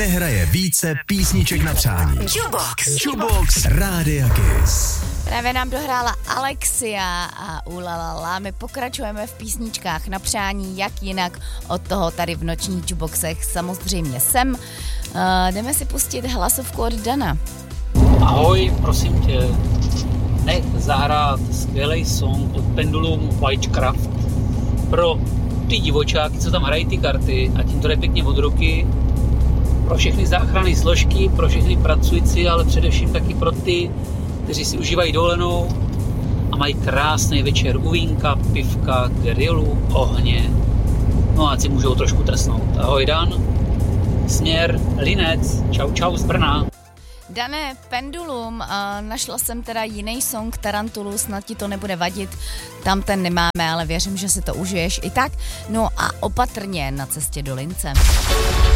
nehraje více písniček na přání. Jukebox Rádia Kiss. Právě nám dohrála Alexia a ulalala. My pokračujeme v písničkách na přání, jak jinak od toho tady v nočních jukeboxech samozřejmě jsem. Jdeme si pustit hlasovku od Dana. Ahoj, prosím tě, nech zahrát skvělej song od Pendulum Witchcraft pro ty divočáky, co tam hrají ty karty, a tím to jde pěkně od ruky, pro všechny záchranné složky, pro všechny pracující, ale především taky pro ty, kteří si užívají dovolenou a mají krásný večer u vínka, pivka, grilu, ohně. No a si můžou trošku trsnout. Ahoj Dan, směr Linec, čau z Brna. Dané, Pendulum, našla jsem teda jiný song Tarantulu, snad ti to nebude vadit, tam ten nemáme, ale věřím, že si to užiješ i tak. No a opatrně na cestě do Lince.